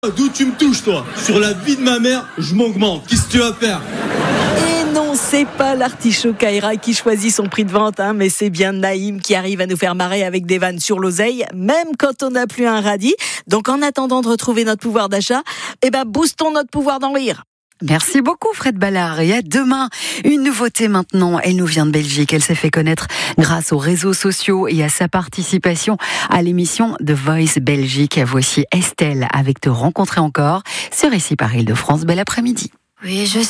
D'où tu me touches, toi? Sur la vie de ma mère, je m'augmente. Qu'est-ce que tu vas faire? Et non, c'est pas l'artichaut Kaira qui choisit son prix de vente, mais c'est bien Naïm qui arrive à nous faire marrer avec des vannes sur l'oseille, même quand on n'a plus un radis. Donc en attendant de retrouver notre pouvoir d'achat, boostons notre pouvoir d'en rire. Merci beaucoup Fred Ballard et à demain. Une nouveauté maintenant, elle nous vient de Belgique. Elle s'est fait connaître grâce aux réseaux sociaux et à sa participation à l'émission The Voice Belgique. Voici Estelle avec Te rencontrer encore sur Ici par Île-de-France. Bel après-midi. Oui, je